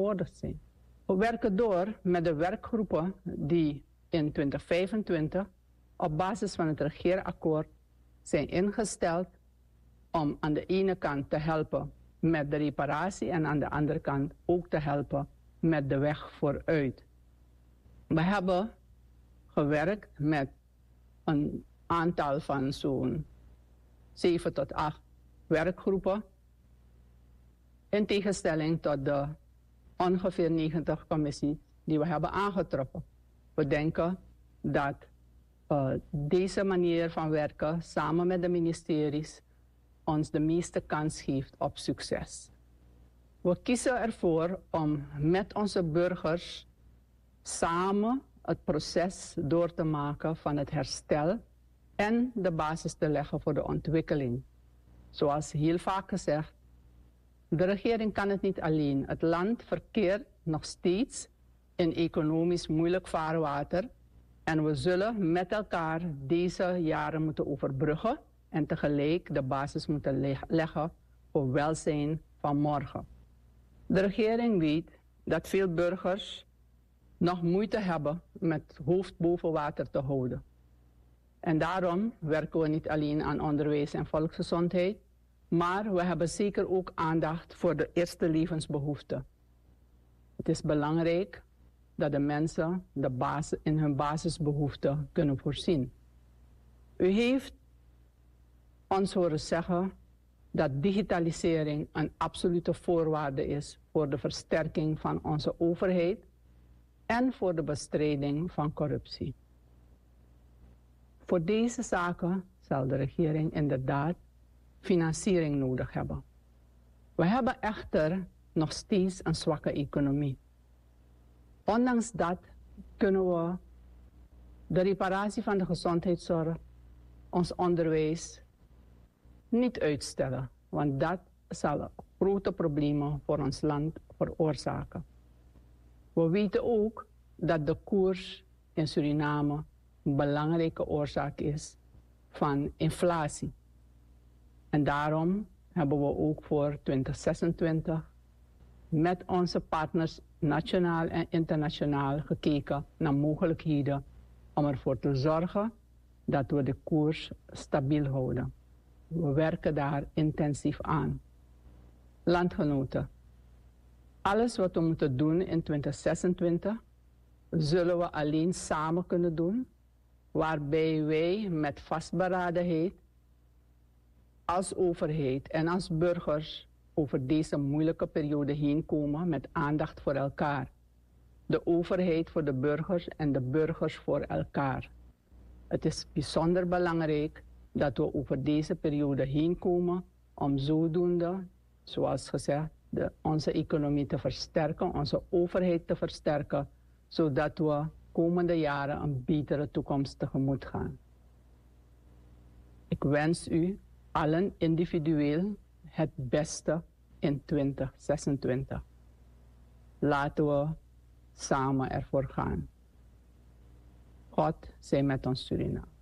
vertegenwoordigd zijn. We werken door met de werkgroepen die in 2025 op basis van het regeerakkoord zijn ingesteld om aan de ene kant te helpen met de reparatie en aan de andere kant ook te helpen met de weg vooruit. We hebben gewerkt met een aantal van zo'n 7 tot 8 werkgroepen, in tegenstelling tot de ongeveer 90 commissies die we hebben aangetroffen. We denken dat deze manier van werken samen met de ministeries ons de meeste kans geeft op succes. We kiezen ervoor om met onze burgers samen het proces door te maken van het herstel en de basis te leggen voor de ontwikkeling. Zoals heel vaak gezegd, de regering kan het niet alleen. Het land verkeert nog steeds in economisch moeilijk vaarwater en we zullen met elkaar deze jaren moeten overbruggen en tegelijk de basis moeten leggen voor welzijn van morgen. De regering weet dat veel burgers nog moeite hebben met het hoofd boven water te houden. En daarom werken we niet alleen aan onderwijs en volksgezondheid, maar we hebben zeker ook aandacht voor de eerste levensbehoeften. Het is belangrijk dat de mensen in hun basisbehoeften kunnen voorzien. U heeft ons horen zeggen dat digitalisering een absolute voorwaarde is voor de versterking van onze overheid en voor de bestrijding van corruptie. Voor deze zaken zal de regering inderdaad financiering nodig hebben. We hebben echter nog steeds een zwakke economie. Ondanks dat kunnen we de reparatie van de gezondheidszorg, ons onderwijs, niet uitstellen, want dat zal grote problemen voor ons land veroorzaken. We weten ook dat de koers in Suriname een belangrijke oorzaak is van inflatie. En daarom hebben we ook voor 2026 met onze partners nationaal en internationaal gekeken naar mogelijkheden om ervoor te zorgen dat we de koers stabiel houden. We werken daar intensief aan. Landgenoten, alles wat we moeten doen in 2026 zullen we alleen samen kunnen doen, waarbij wij met vastberadenheid als overheid en als burgers over deze moeilijke periode heen komen met aandacht voor elkaar. De overheid voor de burgers en de burgers voor elkaar. Het is bijzonder belangrijk dat we over deze periode heen komen om zodoende, zoals gezegd, onze economie te versterken, onze overheid te versterken, zodat we komende jaren een betere toekomst tegemoet gaan. Ik wens u allen individueel het beste in 2026. Laten we samen ervoor gaan. God zij met ons Suriname.